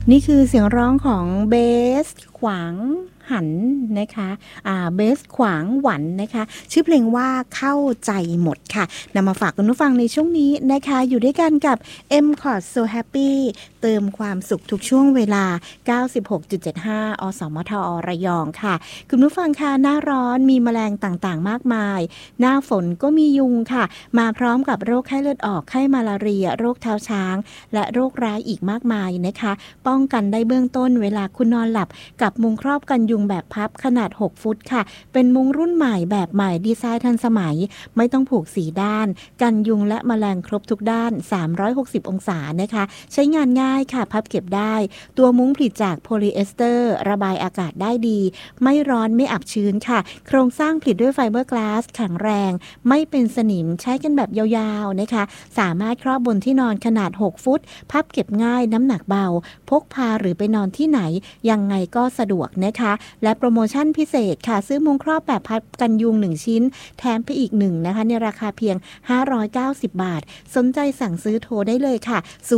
นี่คือเสียงร้องของเบสขวางหันนะคะเบสขวางหวันนะคะชื่อเพลงว่าเข้าใจหมดค่ะนำมาฝากคุณผู้ฟังในช่วงนี้นะคะอยู่ด้วยกันกับ M-Cord So Happy เติมความสุขทุกช่วงเวลา 96.75 อสมทระยองค่ะคุณผู้ฟังค่ะหน้าร้อนมีแมลงต่างๆมากมายหน้าฝนก็มียุงค่ะมาพร้อมกับโรคไข้เลือดออกไข้มาลาเรียโรคเท้าช้างและโรคร้ายอีกมากมายนะคะป้องกันได้เบื้องต้นเวลาคุณนอนหลับกับมุงครอบกันยุงแบบพับขนาด6ฟุตค่ะเป็นมุงรุ่นใหม่แบบใหม่ดีไซน์ทันสมัยไม่ต้องผูก4ด้านกันยุงและแมลงครบทุกด้าน360องศานะคะใช้งานง่ายค่ะพับเก็บได้ตัวมุ้งผลิตจากโพลีเอสเตอร์ระบายอากาศได้ดีไม่ร้อนไม่อับชื้นค่ะโครงสร้างผลิตด้วยไฟเบอร์กลาสแข็งแรงไม่เป็นสนิมใช้กันแบบยาวๆนะคะสามารถครอบบนที่นอนขนาด6ฟุตพับเก็บง่ายน้ำหนักเบาพกพาหรือไปนอนที่ไหนยังไงก็สะดวกนะคะและโปรโมชั่นพิเศษค่ะซื้อมุ้งครอบแบบพับกันยุง1ชิ้นแถมไปอีก1นะคะในราคาเพียง590บาทสนใจสั่งซื้อโทรได้เลยค่ะ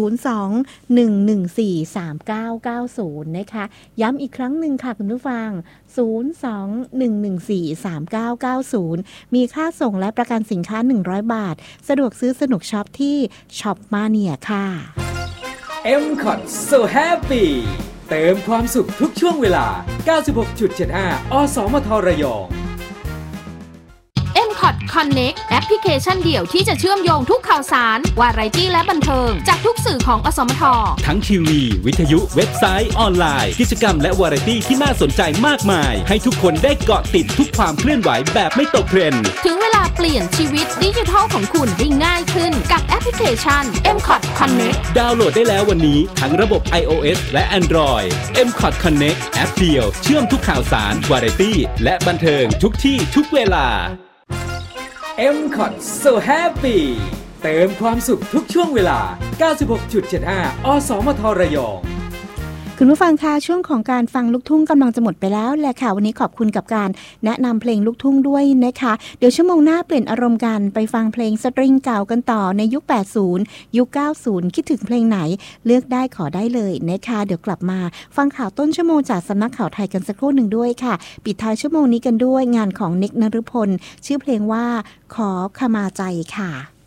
02-114-3990นะคะย้ำอีกครั้งหนึ่งค่ะคุณผู้ฟัง02-114-3990มีค่าส่งและประกันสินค้า100บาทสะดวกซื้อสนุกช็อปที่ช็อปมาเนียค่ะ M-Cord So Happy เติมความสุขทุกช่วงเวลา 96.75 อสมทระยอง M-Cord Connect แอปพลิเคชันเดี่ยวที่จะเชื่อมโยงทุกข่าวสารวาไรตี้และบันเทิงจากทุกสื่อของอสมททั้งทีวีวิทยุเว็บไซต์ออนไลน์กิจกรรมและวาไรตี้ที่น่าสนใจมากมายให้ทุกคนได้เกาะติดทุกความเคลื่อนไหวแบบไม่ตกเทรนด์ถึงเวลาเปลี่ยนชีวิตดิจิทัลของคุณได้ง่ายขึ้นกับแอปพลิเคชัน M-Cord Connect ดาวน์โหลดได้แล้ววันนี้ทั้งระบบ iOS และ Android M-Cord Connect แอปเดียวเชื่อมทุกข่าวสารวาไรตี้และบันเทิงทุกที่ทุกเวลา M-Cord So Happy เติมความสุขทุกช่วงเวลา 96.75 อสมทระยองคุณผู้ฟังคะช่วงของการฟังลูกทุ่งกำลังจะหมดไปแล้วแหละค่ะวันนี้ขอบคุณกับการแนะนำเพลงลูกทุ่งด้วยนะคะเดี๋ยวชั่วโมงหน้าเปลี่ยนอารมณ์กันไปฟังเพลงสตริงเก่ากันต่อในยุค80ยุค90คิดถึงเพลงไหนเลือกได้ขอได้เลยนะคะเดี๋ยวกลับมาฟังข่าวต้นชั่วโมงจากสำนักข่าวไทยกันสักครู่หนึ่งด้วยค่ะปิดท้ายชั่วโมงนี้กันด้วยงานของนิกนฤพลชื่อเพลงว่าขอขมาใจค่ะ